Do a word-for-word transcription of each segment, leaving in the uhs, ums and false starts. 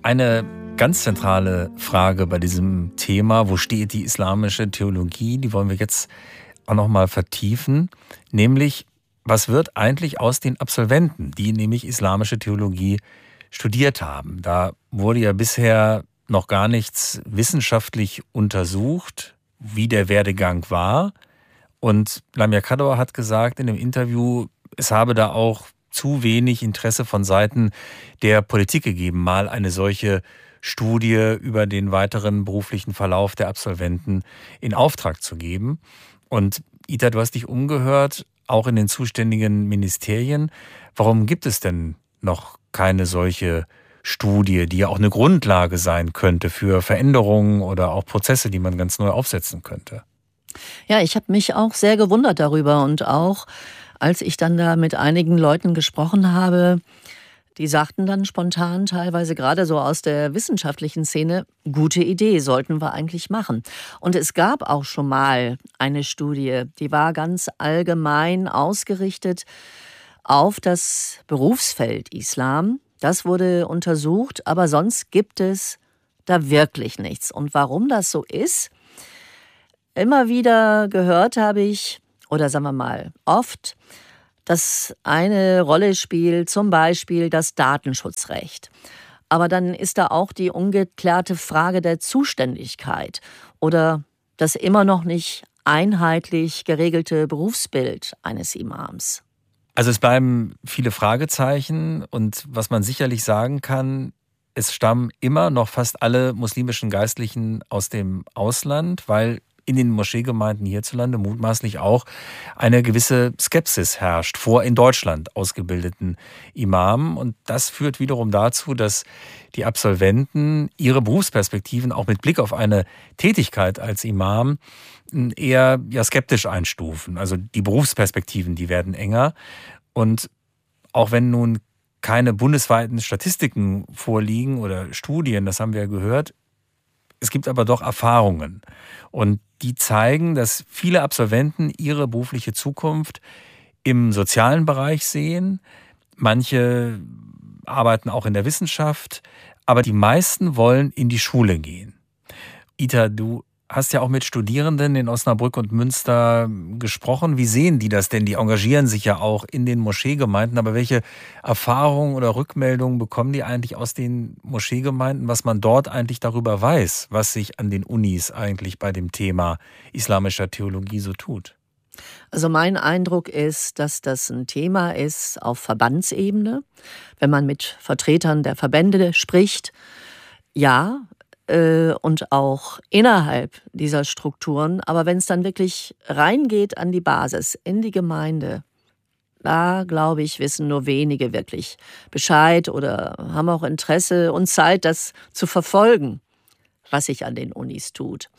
Eine ganz zentrale Frage bei diesem Thema, wo steht die islamische Theologie, die wollen wir jetzt auch noch mal vertiefen, nämlich was wird eigentlich aus den Absolventen, die nämlich islamische Theologie studiert haben? Da wurde ja bisher noch gar nichts wissenschaftlich untersucht, wie der Werdegang war. Und Lamia Kaddour hat gesagt in dem Interview, es habe da auch zu wenig Interesse von Seiten der Politik gegeben, mal eine solche Studie über den weiteren beruflichen Verlauf der Absolventen in Auftrag zu geben. Und Ita, du hast dich umgehört, auch in den zuständigen Ministerien. Warum gibt es denn noch keine solche Studie, die ja auch eine Grundlage sein könnte für Veränderungen oder auch Prozesse, die man ganz neu aufsetzen könnte? Ja, ich habe mich auch sehr gewundert darüber und auch, als ich dann da mit einigen Leuten gesprochen habe, die sagten dann spontan, teilweise gerade so aus der wissenschaftlichen Szene, gute Idee, sollten wir eigentlich machen. Und es gab auch schon mal eine Studie, die war ganz allgemein ausgerichtet auf das Berufsfeld Islam. Das wurde untersucht, aber sonst gibt es da wirklich nichts. Und warum das so ist, immer wieder gehört habe ich, oder sagen wir mal oft, dass eine Rolle spielt, zum Beispiel das Datenschutzrecht. Aber dann ist da auch die ungeklärte Frage der Zuständigkeit oder das immer noch nicht einheitlich geregelte Berufsbild eines Imams. Also es bleiben viele Fragezeichen und was man sicherlich sagen kann, es stammen immer noch fast alle muslimischen Geistlichen aus dem Ausland, weil in den Moscheegemeinden hierzulande mutmaßlich auch eine gewisse Skepsis herrscht vor in Deutschland ausgebildeten Imamen. Und das führt wiederum dazu, dass die Absolventen ihre Berufsperspektiven auch mit Blick auf eine Tätigkeit als Imam eher ja, skeptisch einstufen. Also die Berufsperspektiven, die werden enger. Und auch wenn nun keine bundesweiten Statistiken vorliegen oder Studien, das haben wir ja gehört, es gibt aber doch Erfahrungen und die zeigen, dass viele Absolventen ihre berufliche Zukunft im sozialen Bereich sehen. Manche arbeiten auch in der Wissenschaft, aber die meisten wollen in die Schule gehen. Ita, du hast ja auch mit Studierenden in Osnabrück und Münster gesprochen. Wie sehen die das denn? Die engagieren sich ja auch in den Moscheegemeinden. Aber welche Erfahrungen oder Rückmeldungen bekommen die eigentlich aus den Moscheegemeinden, was man dort eigentlich darüber weiß, was sich an den Unis eigentlich bei dem Thema islamischer Theologie so tut? Also mein Eindruck ist, dass das ein Thema ist auf Verbandsebene. Wenn man mit Vertretern der Verbände spricht, ja, und auch innerhalb dieser Strukturen. Aber wenn es dann wirklich reingeht an die Basis, in die Gemeinde, da, glaube ich, wissen nur wenige wirklich Bescheid oder haben auch Interesse und Zeit, das zu verfolgen, was sich an den Unis tut.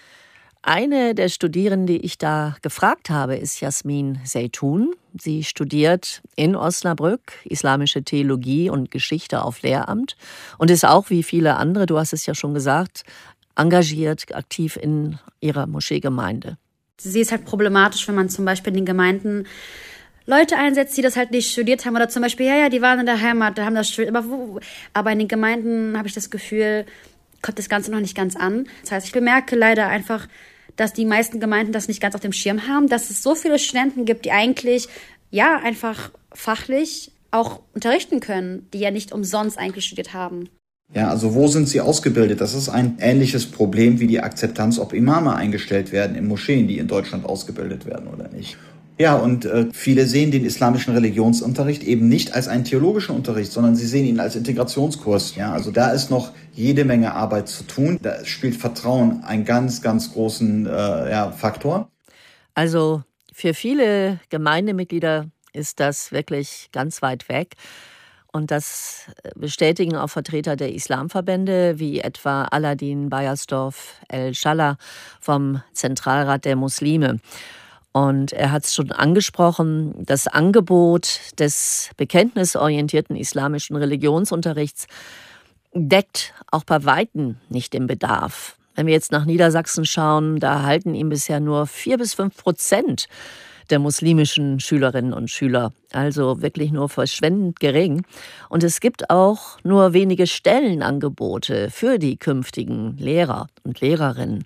Eine der Studierenden, die ich da gefragt habe, ist Jasmin Zeytun. Sie studiert in Osnabrück Islamische Theologie und Geschichte auf Lehramt und ist auch wie viele andere, du hast es ja schon gesagt, engagiert, aktiv in ihrer Moscheegemeinde. Sie ist halt problematisch, wenn man zum Beispiel in den Gemeinden Leute einsetzt, die das halt nicht studiert haben oder zum Beispiel, ja, ja, die waren in der Heimat, da haben das studiert, aber wo? Aber in den Gemeinden habe ich das Gefühl, kommt das Ganze noch nicht ganz an. Das heißt, ich bemerke leider einfach, dass die meisten Gemeinden das nicht ganz auf dem Schirm haben, dass es so viele Studenten gibt, die eigentlich, ja, einfach fachlich auch unterrichten können, die ja nicht umsonst eigentlich studiert haben. Ja, also wo sind sie ausgebildet? Das ist ein ähnliches Problem wie die Akzeptanz, ob Imame eingestellt werden in Moscheen, die in Deutschland ausgebildet werden oder nicht. Ja, und äh, viele sehen den islamischen Religionsunterricht eben nicht als einen theologischen Unterricht, sondern sie sehen ihn als Integrationskurs. Ja, also da ist noch jede Menge Arbeit zu tun. Da spielt Vertrauen einen ganz, ganz großen äh, ja, Faktor. Also für viele Gemeindemitglieder ist das wirklich ganz weit weg. Und das bestätigen auch Vertreter der Islamverbände, wie etwa Aladin Beiersdorf El-Schallah vom Zentralrat der Muslime. Und er hat es schon angesprochen, das Angebot des bekenntnisorientierten islamischen Religionsunterrichts deckt auch bei Weitem nicht den Bedarf. Wenn wir jetzt nach Niedersachsen schauen, da halten ihm bisher nur vier bis fünf Prozent der muslimischen Schülerinnen und Schüler. Also wirklich nur verschwindend gering. Und es gibt auch nur wenige Stellenangebote für die künftigen Lehrer und Lehrerinnen.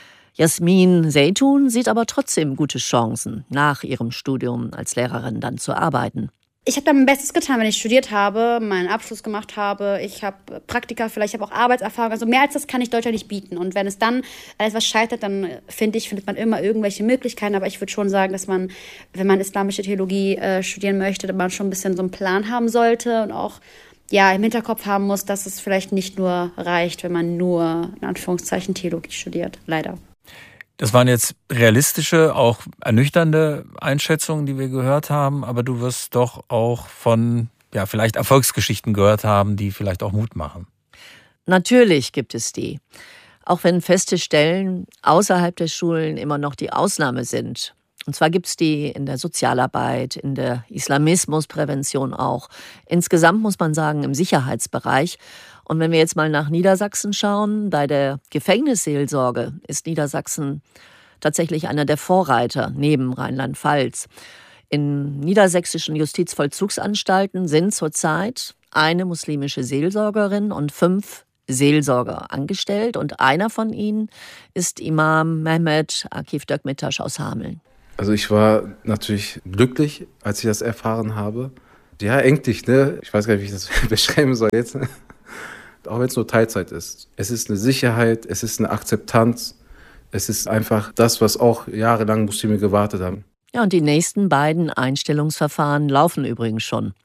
Jasmin Zeytun sieht aber trotzdem gute Chancen, nach ihrem Studium als Lehrerin dann zu arbeiten. Ich habe da mein Bestes getan, wenn ich studiert habe, meinen Abschluss gemacht habe. Ich habe Praktika, vielleicht habe auch Arbeitserfahrung. Also mehr als das kann ich Deutschland nicht bieten. Und wenn es dann alles was scheitert, dann finde ich, findet man immer irgendwelche Möglichkeiten. Aber ich würde schon sagen, dass man, wenn man islamische Theologie äh, studieren möchte, dass man schon ein bisschen so einen Plan haben sollte und auch ja im Hinterkopf haben muss, dass es vielleicht nicht nur reicht, wenn man nur in Anführungszeichen Theologie studiert. Leider. Das waren jetzt realistische, auch ernüchternde Einschätzungen, die wir gehört haben, aber du wirst doch auch von ja, vielleicht Erfolgsgeschichten gehört haben, die vielleicht auch Mut machen. Natürlich gibt es die. Auch wenn feste Stellen außerhalb der Schulen immer noch die Ausnahme sind. Und zwar gibt es die in der Sozialarbeit, in der Islamismusprävention auch. Insgesamt muss man sagen, im Sicherheitsbereich. Und wenn wir jetzt mal nach Niedersachsen schauen, bei der Gefängnisseelsorge ist Niedersachsen tatsächlich einer der Vorreiter neben Rheinland-Pfalz. In niedersächsischen Justizvollzugsanstalten sind zurzeit eine muslimische Seelsorgerin und fünf Seelsorger angestellt. Und einer von ihnen ist Imam Mehmet Akif Dökmetaş aus Hameln. Also ich war natürlich glücklich, als ich das erfahren habe. Ja, endlich, ne? Ich weiß gar nicht, wie ich das beschreiben soll jetzt. Auch wenn es nur Teilzeit ist. Es ist eine Sicherheit, es ist eine Akzeptanz. Es ist einfach das, was auch jahrelang Muslime gewartet haben. Ja, und die nächsten beiden Einstellungsverfahren laufen übrigens schon.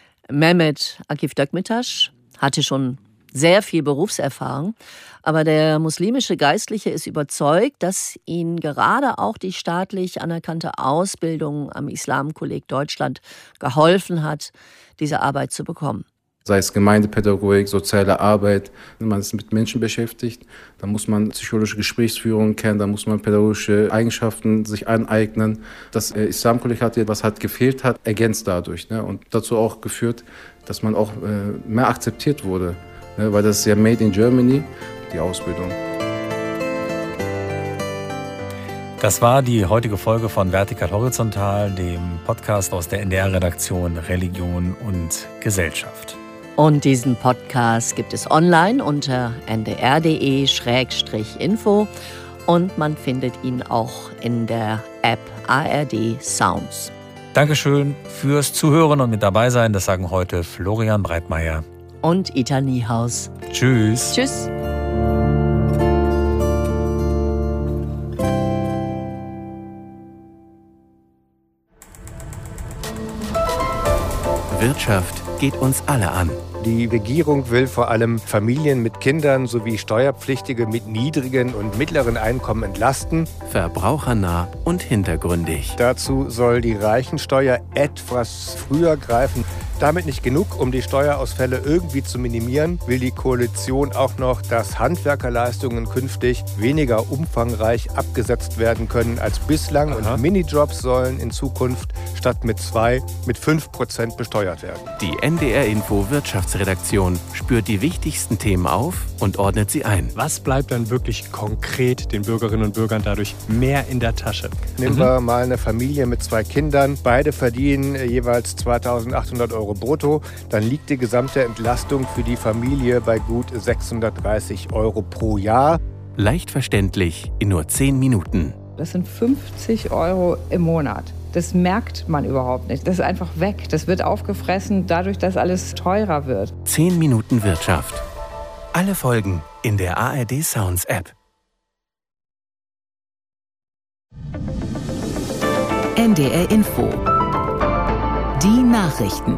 Mehmet Akif Dökmetaş hatte schon sehr viel Berufserfahrung, aber der muslimische Geistliche ist überzeugt, dass ihn gerade auch die staatlich anerkannte Ausbildung am Islamkolleg Deutschland geholfen hat, diese Arbeit zu bekommen. Sei es Gemeindepädagogik, soziale Arbeit, wenn man sich mit Menschen beschäftigt, dann muss man psychologische Gesprächsführung kennen, dann muss man pädagogische Eigenschaften sich aneignen. Das Islamkolleg hatte, was halt gefehlt hat, ergänzt dadurch, ne? Und dazu auch geführt, dass man auch äh, mehr akzeptiert wurde, ne? Weil das ist ja made in Germany, die Ausbildung. Das war die heutige Folge von Vertikal Horizontal, dem Podcast aus der N D R-Redaktion Religion und Gesellschaft. Und diesen Podcast gibt es online unter n d r punkt d e slash info und man findet ihn auch in der App A R D Sounds. Dankeschön fürs Zuhören und mit dabei sein. Das sagen heute Florian Breitmeier und Ita Niehaus. Tschüss. Tschüss. Wirtschaft geht uns alle an. Die Regierung will vor allem Familien mit Kindern sowie Steuerpflichtige mit niedrigen und mittleren Einkommen entlasten. Verbrauchernah und hintergründig. Dazu soll die Reichensteuer etwas früher greifen. Damit nicht genug, um die Steuerausfälle irgendwie zu minimieren, will die Koalition auch noch, dass Handwerkerleistungen künftig weniger umfangreich abgesetzt werden können als bislang. Aha. Und Minijobs sollen in Zukunft statt mit zwei mit fünf Prozent besteuert werden. Die N D R-Info Wirtschaftsredaktion spürt die wichtigsten Themen auf und ordnet sie ein. Was bleibt dann wirklich konkret den Bürgerinnen und Bürgern dadurch mehr in der Tasche? Nehmen mhm. wir mal eine Familie mit zwei Kindern. Beide verdienen jeweils zweitausendachthundert Euro brutto. Dann liegt die gesamte Entlastung für die Familie bei gut sechshundertdreißig Euro pro Jahr. Leicht verständlich in nur zehn Minuten. Das sind fünfzig Euro im Monat. Das merkt man überhaupt nicht. Das ist einfach weg. Das wird aufgefressen dadurch, dass alles teurer wird. zehn Minuten Wirtschaft. Alle Folgen in der A R D Sounds App. N D R Info. Die Nachrichten.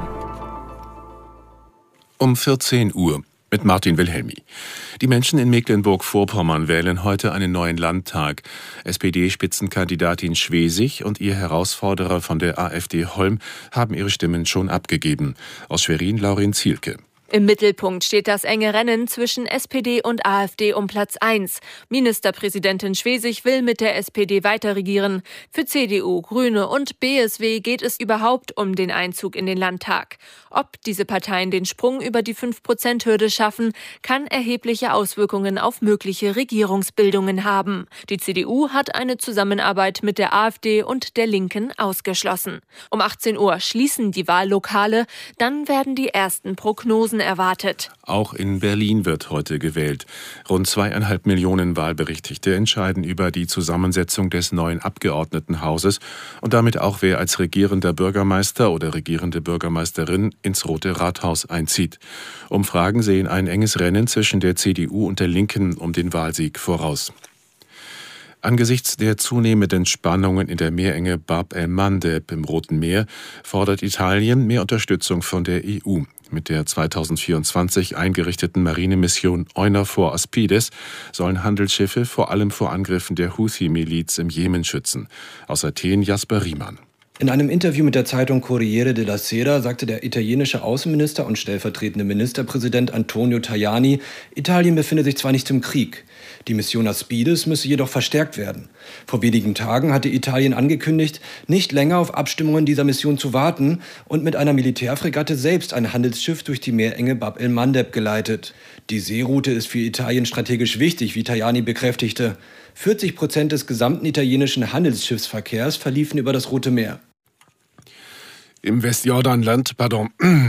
Um vierzehn Uhr mit Martin Wilhelmi. Die Menschen in Mecklenburg-Vorpommern wählen heute einen neuen Landtag. S P D-Spitzenkandidatin Schwesig und ihr Herausforderer von der AfD Holm haben ihre Stimmen schon abgegeben. Aus Schwerin Laurin Zielke. Im Mittelpunkt steht das enge Rennen zwischen S P D und AfD um Platz eins. Ministerpräsidentin Schwesig will mit der S P D weiterregieren. Für C D U, Grüne und B S W geht es überhaupt um den Einzug in den Landtag. Ob diese Parteien den Sprung über die fünf Prozent Hürde schaffen, kann erhebliche Auswirkungen auf mögliche Regierungsbildungen haben. Die C D U hat eine Zusammenarbeit mit der AfD und der Linken ausgeschlossen. Um achtzehn Uhr schließen die Wahllokale, dann werden die ersten Prognosen erwartet. Auch in Berlin wird heute gewählt. Rund zweieinhalb Millionen Wahlberechtigte entscheiden über die Zusammensetzung des neuen Abgeordnetenhauses und damit auch, wer als regierender Bürgermeister oder regierende Bürgermeisterin ins Rote Rathaus einzieht. Umfragen sehen ein enges Rennen zwischen der C D U und der Linken um den Wahlsieg voraus. Angesichts der zunehmenden Spannungen in der Meerenge Bab el-Mandeb im Roten Meer fordert Italien mehr Unterstützung von der E U. Mit der zweitausendvierundzwanzig eingerichteten Marinemission EUNAVFOR Aspides sollen Handelsschiffe vor allem vor Angriffen der Houthi-Miliz im Jemen schützen. Aus Athen Jasper Riemann. In einem Interview mit der Zeitung Corriere della Sera sagte der italienische Außenminister und stellvertretende Ministerpräsident Antonio Tajani, Italien befinde sich zwar nicht im Krieg, die Mission Aspides müsse jedoch verstärkt werden. Vor wenigen Tagen hatte Italien angekündigt, nicht länger auf Abstimmungen dieser Mission zu warten und mit einer Militärfregatte selbst ein Handelsschiff durch die Meerenge Bab el-Mandeb geleitet. Die Seeroute ist für Italien strategisch wichtig, wie Tajani bekräftigte. vierzig Prozent des gesamten italienischen Handelsschiffsverkehrs verliefen über das Rote Meer. Im Westjordanland, pardon,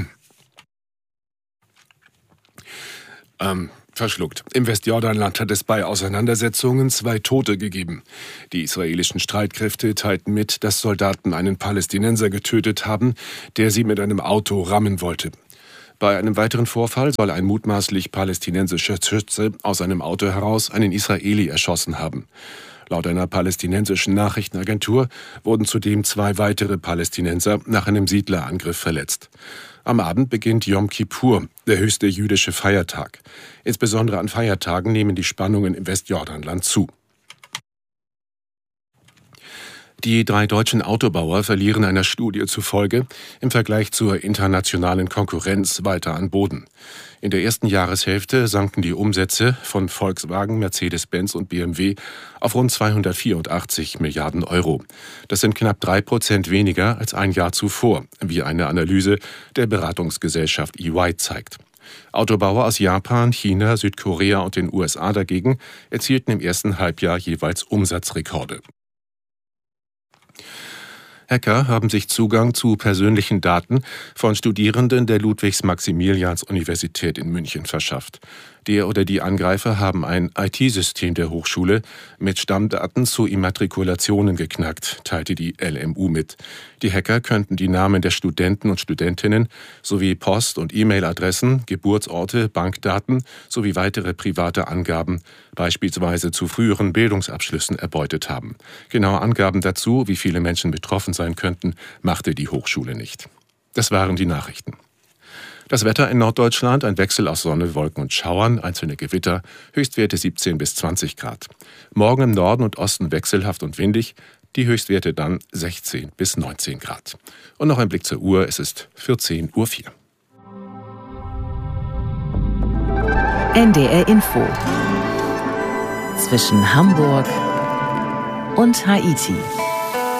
ähm, verschluckt. Im Westjordanland hat es bei Auseinandersetzungen zwei Tote gegeben. Die israelischen Streitkräfte teilten mit, dass Soldaten einen Palästinenser getötet haben, der sie mit einem Auto rammen wollte. Bei einem weiteren Vorfall soll ein mutmaßlich palästinensischer Schütze aus einem Auto heraus einen Israeli erschossen haben. Laut einer palästinensischen Nachrichtenagentur wurden zudem zwei weitere Palästinenser nach einem Siedlerangriff verletzt. Am Abend beginnt Yom Kippur, der höchste jüdische Feiertag. Insbesondere an Feiertagen nehmen die Spannungen im Westjordanland zu. Die drei deutschen Autobauer verlieren einer Studie zufolge im Vergleich zur internationalen Konkurrenz weiter an Boden. In der ersten Jahreshälfte sanken die Umsätze von Volkswagen, Mercedes-Benz und B M W auf rund zweihundertvierundachtzig Milliarden Euro. Das sind knapp drei Prozent weniger als ein Jahr zuvor, wie eine Analyse der Beratungsgesellschaft E Y zeigt. Autobauer aus Japan, China, Südkorea und den U S A dagegen erzielten im ersten Halbjahr jeweils Umsatzrekorde. Hacker haben sich Zugang zu persönlichen Daten von Studierenden der Ludwigs-Maximilians-Universität in München verschafft. Der oder die Angreifer haben ein I T-System der Hochschule mit Stammdaten zu Immatrikulationen geknackt, teilte die L M U mit. Die Hacker könnten die Namen der Studenten und Studentinnen sowie Post- und E-Mail-Adressen, Geburtsorte, Bankdaten sowie weitere private Angaben, beispielsweise zu früheren Bildungsabschlüssen, erbeutet haben. Genaue Angaben dazu, wie viele Menschen betroffen sein könnten, machte die Hochschule nicht. Das waren die Nachrichten. Das Wetter in Norddeutschland, ein Wechsel aus Sonne, Wolken und Schauern, einzelne Gewitter, Höchstwerte siebzehn bis zwanzig Grad. Morgen im Norden und Osten wechselhaft und windig, die Höchstwerte dann sechzehn bis neunzehn Grad. Und noch ein Blick zur Uhr, es ist vierzehn Uhr vier. N D R Info. Zwischen Hamburg und Haiti.